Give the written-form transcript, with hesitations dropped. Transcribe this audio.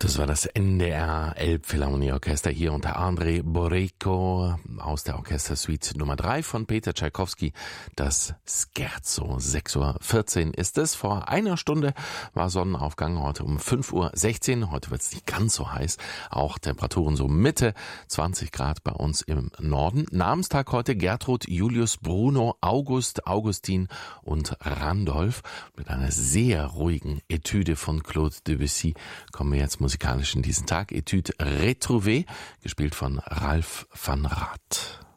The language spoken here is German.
Das war das NDR Elbphilharmonieorchester hier unter Andrei Boreiko aus der Orchestersuite Nummer 3 von Peter Tschaikowski. Das Scherzo. 6:14 Uhr ist es. Vor einer Stunde war Sonnenaufgang, heute um 5:16 Uhr. Heute wird es nicht ganz so heiß. Auch Temperaturen so Mitte 20 Grad bei uns im Norden. Namenstag heute Gertrud, Julius, Bruno, August, Augustin und Randolph. Mit einer sehr ruhigen Etüde von Claude Debussy kommen wir jetzt musikalisch in diesen Tag. Etude Retrouvée, gespielt von Ralph van Raat.